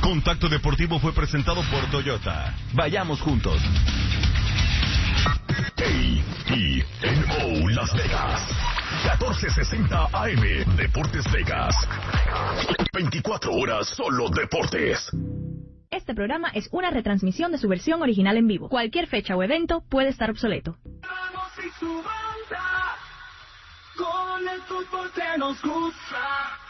Contacto Deportivo fue presentado por Toyota. Vayamos juntos. KENO Las Vegas, 1460 AM, Deportes Vegas. 24 horas solo deportes. Este programa es una retransmisión de su versión original en vivo. Cualquier fecha o evento puede estar obsoleto. Vamos y su banda, con el fútbol que nos gusta.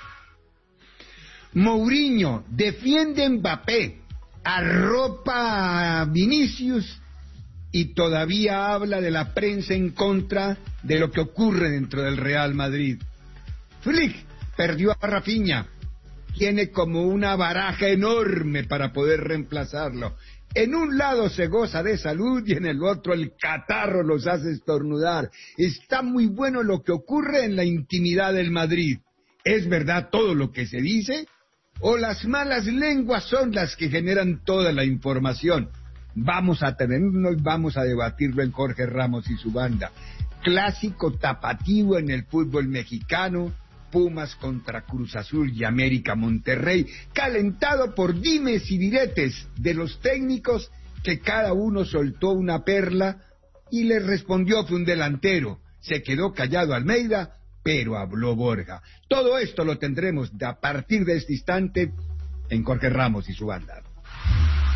Mourinho defiende a Mbappé, arropa a Vinicius y todavía habla de la prensa en contra de lo que ocurre dentro del Real Madrid. Flick perdió a Rafinha, tiene como una baraja enorme para poder reemplazarlo. En un lado se goza de salud y en el otro el catarro los hace estornudar. Está muy bueno lo que ocurre en la intimidad del Madrid. ¿Es verdad todo lo que se dice? ¿O las malas lenguas son las que generan toda la información? Vamos a tenerlo y vamos a debatirlo en Jorge Ramos y su banda. Clásico tapatío en el fútbol mexicano, Pumas contra Cruz Azul y América Monterrey, calentado por dimes y diretes de los técnicos que cada uno soltó una perla y le respondió fue un delantero. Se quedó callado Almeida, pero habló Borja. Todo esto lo tendremos a partir de este instante en Jorge Ramos y su banda.